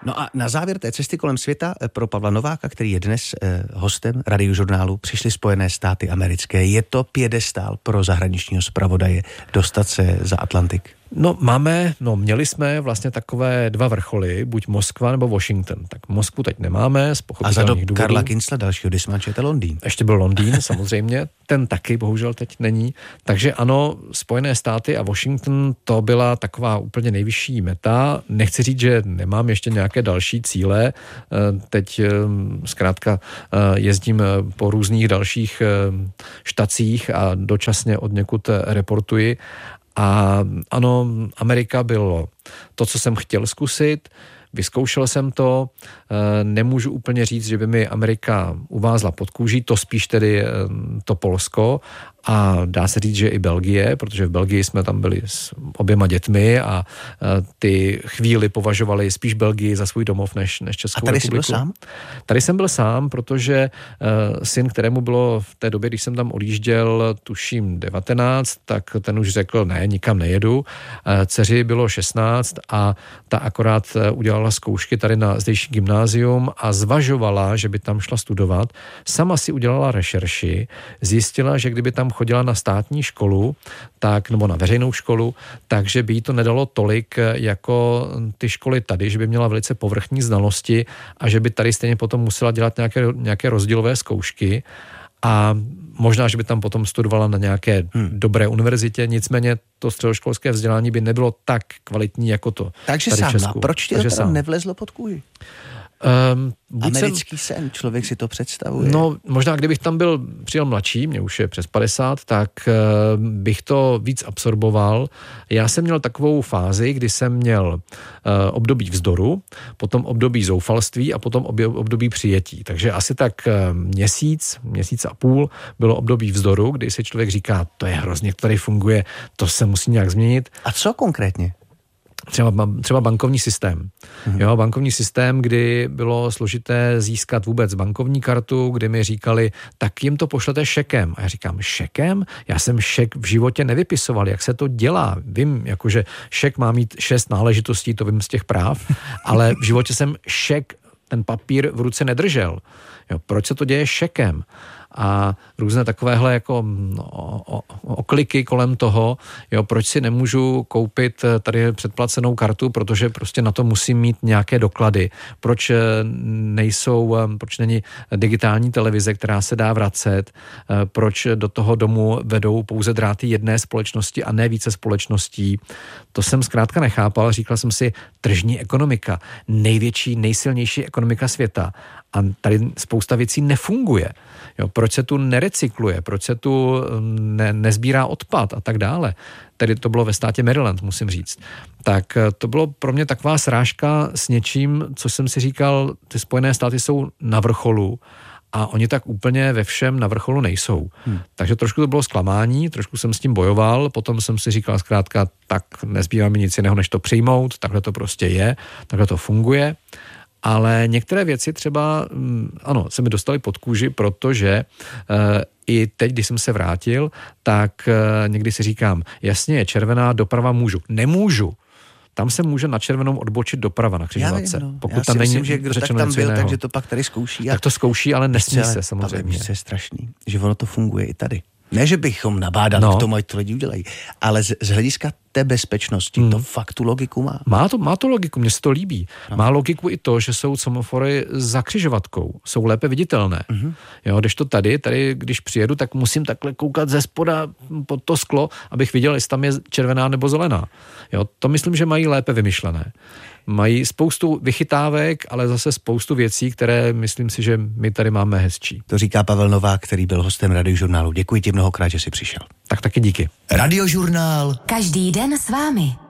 No a na závěr té cesty kolem světa pro Pavla Nováka, který je dnes hostem Radiožurnálu, přišly Spojené státy americké. Je to piedestál pro zahraničního zpravodaje dostat se za Atlantik? Měli jsme vlastně takové dva vrcholy, buď Moskva nebo Washington. Tak Moskvu teď nemáme z pochopitelných důvodů. Karla Kinzla, dalšího dismančete Londýn. Ještě byl Londýn, samozřejmě. Ten taky bohužel teď není. Takže ano, Spojené státy a Washington, to byla taková úplně nejvyšší meta. Nechci říct, že nemám ještě nějaké další cíle. Teď zkrátka jezdím po různých dalších štacích a dočasně odněkud reportuji. A ano, Amerika bylo to, co jsem chtěl zkusit, vyzkoušel jsem to, nemůžu úplně říct, že by mi Amerika uvázla pod kůží, to spíš tedy to Polsko a dá se říct, že i Belgie, protože v Belgii jsme tam byli s oběma dětmi a ty chvíli považovali spíš Belgii za svůj domov než Českou republiku. A tady jsi byl sám? Tady jsem byl sám, protože syn, kterému bylo v té době, když jsem tam odjížděl, tuším 19, tak ten už řekl, ne, nikam nejedu. Dceři bylo 16 a ta akorát udělala zkoušky tady na zdejší gymnázium a zvažovala, že by tam šla studovat. Sama si udělala rešerši, zjistila, že kdyby tam chodila na státní školu, nebo na veřejnou školu, takže by jí to nedalo tolik jako ty školy tady, že by měla velice povrchní znalosti a že by tady stejně potom musela dělat nějaké rozdílové zkoušky a možná, že by tam potom studovala na nějaké dobré univerzitě, nicméně to středoškolské vzdělání by nebylo tak kvalitní jako to. Takže tady sám, Česku. Proč ti to teda nevlezlo pod kůži? Americký sen, člověk si to představuje. No, možná kdybych tam přijel mladší, mě už je přes 50, tak bych to víc absorboval. Já jsem měl takovou fázi, kdy jsem měl období vzdoru, potom období zoufalství a potom období přijetí. Takže asi tak měsíc a půl bylo období vzdoru, kdy si člověk říká, to je hrozně, který funguje, to se musí nějak změnit. A co konkrétně? Třeba bankovní systém. Jo, bankovní systém, kdy bylo složité získat vůbec bankovní kartu, kdy mi říkali, tak jim to pošlete šekem. A já říkám, šekem? Já jsem šek v životě nevypisoval, jak se to dělá. Vím, jakože šek má mít 6 náležitostí, to vím z těch práv, ale v životě jsem šek, ten papír v ruce nedržel. Jo, proč se to děje šekem? A různé takovéhle jako okliky kolem toho, jo, proč si nemůžu koupit tady předplacenou kartu, protože prostě na to musím mít nějaké doklady. Proč není digitální televize, která se dá vracet, proč do toho domu vedou pouze dráty jedné společnosti a ne více společností. To jsem zkrátka nechápal, říkal jsem si, tržní ekonomika, největší, nejsilnější ekonomika světa. A tady spousta věcí nefunguje. Jo, proč se tu nerecykluje, proč se tu nezbírá odpad a tak dále. Tedy to bylo ve státě Maryland, musím říct. Tak to bylo pro mě taková srážka s něčím, co jsem si říkal, ty Spojené státy jsou na vrcholu a oni tak úplně ve všem na vrcholu nejsou. Takže trošku to bylo zklamání, trošku jsem s tím bojoval, potom jsem si říkal zkrátka, tak nezbývá mi nic jiného, než to přijmout, takhle to prostě je, takhle to funguje. Ale některé věci třeba, ano, se mi dostaly pod kůži, protože i teď, když jsem se vrátil, tak někdy si říkám, jasně je červená, doprava můžu. Nemůžu. Tam se může na červenou odbočit doprava na křižovatce. Pokud tam není že kdo tak tam byl, takže to pak tady zkouší. Tak to zkouší, ale nesmí se samozřejmě. To je strašný, že ono to funguje i tady. Ne, že bychom nabádali k tomu, ať to lidi udělají, ale z hlediska té bezpečnosti to fakt tu logiku má. Má to logiku, mně se to líbí. No. Má logiku i to, že jsou semafory za křižovatkou, jsou lépe viditelné. Jo, kdežto tady, když přijedu, tak musím takhle koukat ze spoda pod to sklo, abych viděl, jestli tam je červená nebo zelená. Jo, to myslím, že mají lépe vymyšlené. Mají spoustu vychytávek, ale zase spoustu věcí, které myslím si, že my tady máme hezčí. To říká Pavel Novák, který byl hostem Radiožurnálu. Děkuji ti mnohokrát, že jsi přišel. Tak taky díky. Radiožurnál. Každý den s vámi.